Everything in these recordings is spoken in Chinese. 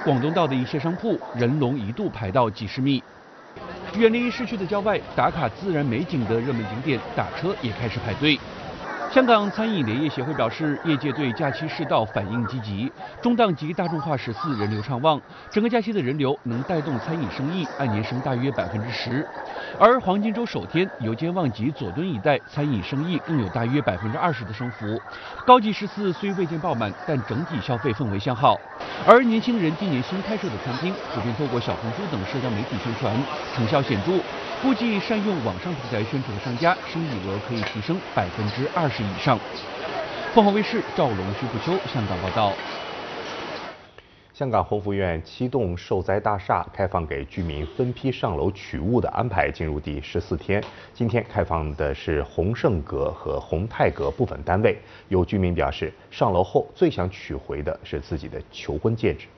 广东道的一些商铺人龙一度排到几十米。远离市区的郊外，打卡自然美景的热门景点，打车也开始排队。香港餐饮联业协会表示，业界对假期市道反应积极，中档及大众化14人流畅旺，整个假期的人流能带动餐饮生意按年升大约10%。而黄金周首天，油尖旺及佐敦一带餐饮生意更有大约20%的升幅。高级14虽未见爆满，但整体消费氛围向好。而年轻人今年新开设的餐厅，普遍透过小红书等社交媒体宣传，成效显著。估计善用网上平台宣传的商家，生意额可以提升20%以上。凤凰卫视赵龙、徐福秋香港报道。 香港宏福苑7栋受灾大厦开放给居民分批上楼取物的安排进入第14天。今天开放的是宏盛阁和宏泰阁部分单位。有居民表示，上樓後最想取回的是自己的求婚戒指。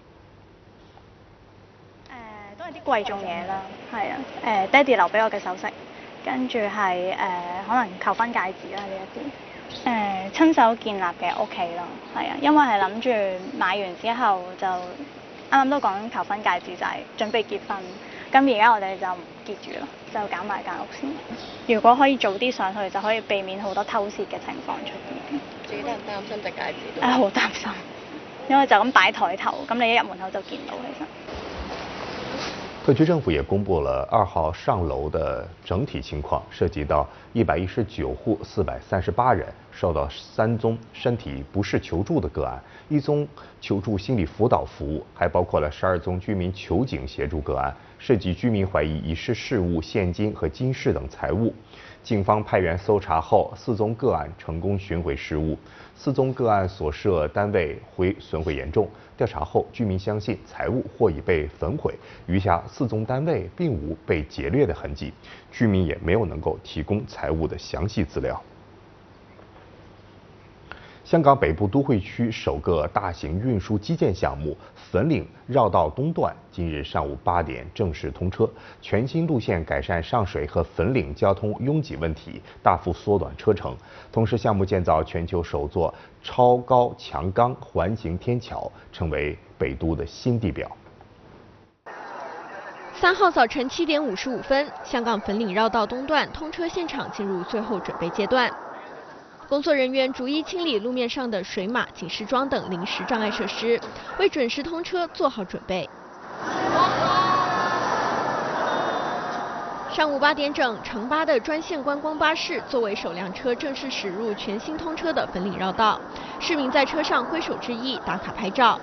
都係啲貴重嘢啦，係啊，爹哋留俾我嘅首飾，跟住係可能求婚戒指啦呢一啲，親手建立嘅屋企咯，係啊，因為係諗住買完之後就啱啱都講求婚戒指就係準備結婚，咁而家我哋就唔結住咯，就搞埋間屋先。如果可以早啲上去，就可以避免好多偷竊嘅情況出現。 自己擔唔擔心隻戒指？ 好擔心，因為就咁擺台頭，咁你一入門口就見到其實。 特区政府也公布了2號上樓的整體情況，涉及到119戶438人，受到3宗身體不適求助的個案，1宗求助心理輔導服務，還包括了12宗居民求警協助個案，涉及居民懷疑遺失事物、現金和金飾等財物。警方派員搜查後，4宗個案成功尋回失物，4宗個案所涉單位損毀嚴重。調查後，居民相信財物或已被焚毀，餘下4宗單位並無被劫掠的痕跡，居民也沒有能夠提供財物的詳細資料。香港北部都會區首個大型運輸基建項目粉嶺繞道東段今日上午8點正式通車，全新路線改善上水和粉嶺交通擁擠問題，大幅縮短車程。同時，項目建造全球首座超高強鋼環形天橋，成為北都的新地標。 3號早晨7點55分，香港粉嶺繞道東段通車現場進入最後準備階段。工作人員逐一清理路面上的水馬、警示桩等臨時障礙設施，為準時通車做好準備。上午8點整，城巴的專線觀光巴士作為首輛車正式駛入全新通車的粉嶺繞道，市民在車上揮手致意、打卡拍照。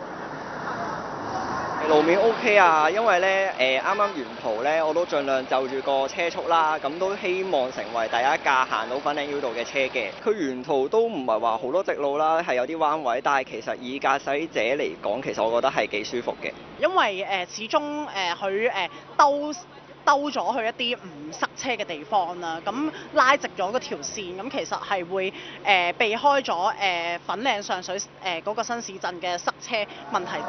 路面 OK 啊，因為咧啱啱沿途咧我都盡量就住個車速啦，咁都希望成為第一架行到粉嶺繞道嘅車嘅。佢沿途都唔係話好多直路啦，係有啲彎位，但係其實以駕駛者嚟講，其實我覺得係幾舒服嘅。 因為始終佢兜咗去一啲唔塞車嘅地方啦，咁拉直咗嗰條線，咁其實係會避開咗粉嶺上水嗰個新市鎮嘅塞車問題。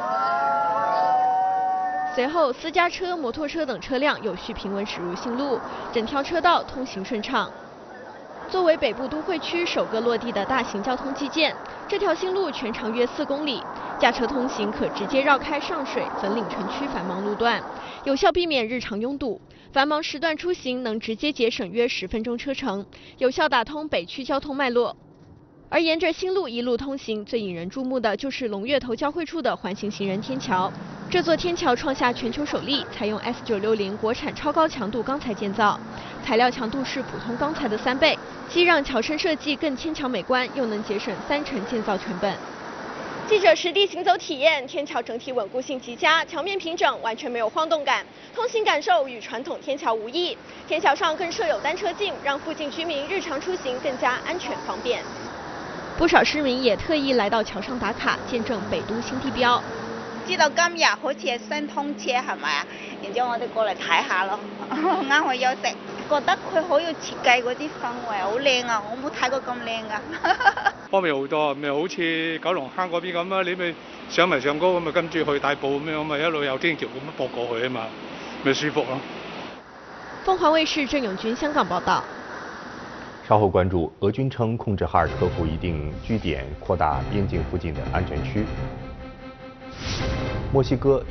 隨後，私家車、摩托車等車輛有序平穩駛入新路，整條車道通行順暢。作為北部都會區首個落地的大型交通基建，這條新路全長約4公里，駕車通行可直接繞開上水、粉嶺城區繁忙路段，有效避免日常擁堵。繁忙時段出行能直接節省約10分鐘車程，有效打通北區交通脈絡。而沿着新路一路通行，最引人注目的就是龍躍頭交匯處的環形行人天橋。這座天橋創下全球首例，採用 S960國產超高強度鋼材建造，材料強度是普通鋼材的3倍，既讓橋身設計更牽強美觀，又能節省30%建造成本。記者實地行走體驗，天橋整體穩固性極佳，橋面平整，完全沒有晃動感，通行感受與傳統天橋無異。天橋上更設有單車徑，讓附近居民日常出行更加安全方便。不少市民也特意來到橋上打卡，見證北都新地標。 知道今日好似係新通車係咪啊？然之後我哋過嚟睇下咯，啱去休息。覺得佢好有設計嗰啲氛圍，好靚啊！我冇睇過咁靚噶。 方便好多，咪好似九龍坑嗰邊咁啊！你咪上埋上高咁啊，跟住去大埔咁樣，咪一路有天橋咁樣駁過去啊嘛，咪舒服咯。 鳳凰衛視鄭永軍香港報道。 稍後關注，俄軍稱控制哈爾科夫一定據點，擴大邊境附近的安全區。墨西哥